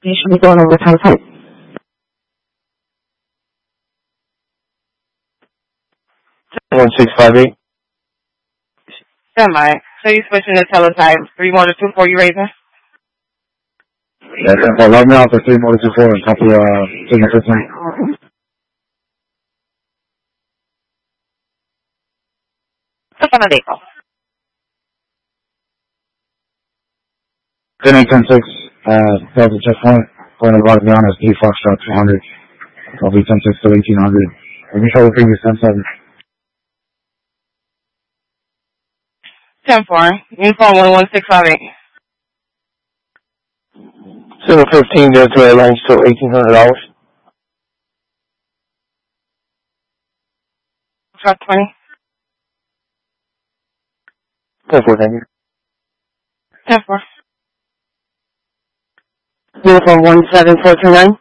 You should be going over teletype. One 658. Stand by. So you switching to teletype 3124, you raising? Yeah, 10-4. Log me out for 3124 and copy, signature thing. Click on the vehicle. 10-8-10-6, Delta checkpoint. Going to log me on as D Foxtrot 200. I'll be 10-6 to 1800. Let me show the previous 10-7. 10-4. Uniform 11658. 715 Delta Airlines till $1,800. Truck 20. 10-4, thank you. 10-4. Uniform 17429.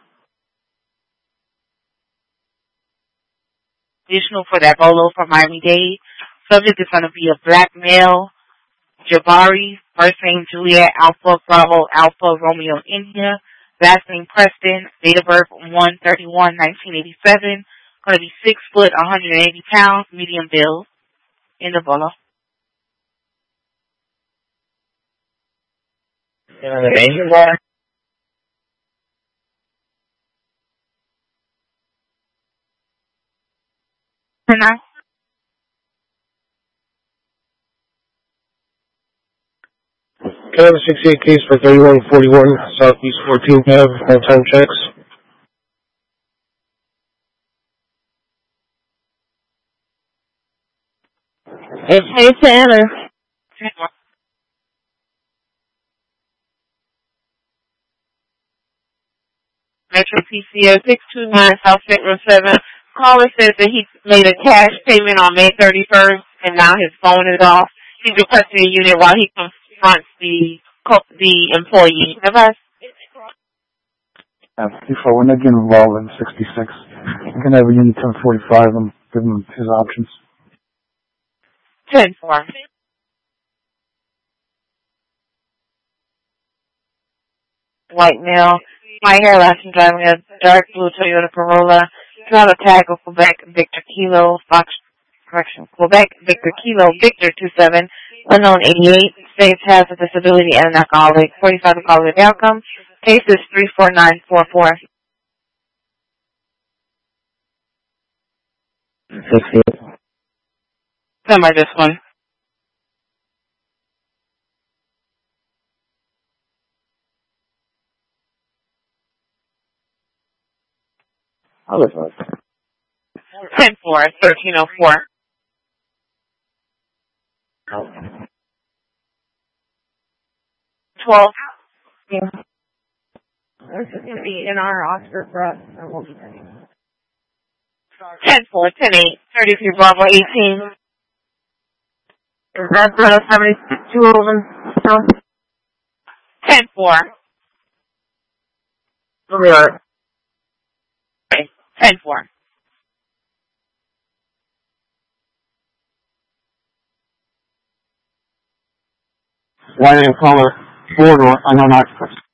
Additional for that Bolo for Miami-Dade. Subject is going to be a black male, Jabari, first name Juliet, Alpha, Bravo, Alpha, Romeo, India, last name Preston, date of birth 1/31/1987, going to be 6 foot, 180 pounds, medium build, in the Bolo. And the engine bar? Now, 68 case for 3141 Southeast 14th Ave, all-time checks. Hey, Tanner. Metro PCO 629 South Central 7. Caller says that he made a cash payment on May 31st and now his phone is off. He's requesting a unit while he confronts the employee. Never. Before when they get involved in 66, I'm going to have a unit 1045 and give him his options. 10-4. White male, white hair, last and driving a dark blue Toyota Corolla. Got a tag of Quebec Victor Kilo Quebec Victor Kilo Victor 27, unknown 88, states has a disability and an alcoholic. 45 alcoholic outcome. Case is 34944. 68. Send by this one. I'll listen. 10-4, 1304. 12. Yeah. This is going to be in our Oscar for us. 10-4, 10-8, 33 Bravo 18. Is that the 72 of them? 10-4. We'll be alright. 10-4. White and color, 4-door, unknown occupants.